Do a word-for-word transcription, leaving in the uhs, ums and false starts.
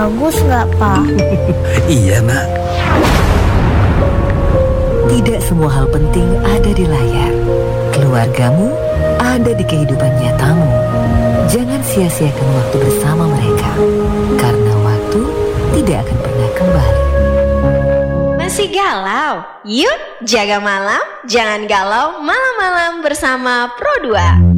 bagus nggak, Pak? Iya, Nak. Tidak semua hal penting ada di layar. Keluargamu ada di kehidupan nyatamu. Jangan sia-siakan waktu bersama mereka, karena waktu tidak akan pernah kembali. Masih galau? Yuk jaga malam, jangan galau malam-malam bersama Pro dua.